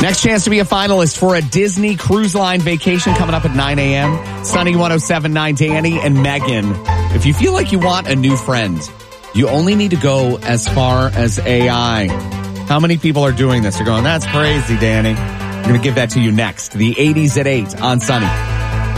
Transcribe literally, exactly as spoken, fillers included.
Next chance to be a finalist for a Disney Cruise Line vacation coming up at nine a.m. Sunny one oh seven point nine, Danny and Megan. If you feel like you want a new friend, you only need to go as far as A I. How many people are doing this? You're going, that's crazy, Danny. I'm going to give that to you next. The eighties at eight on Sunny.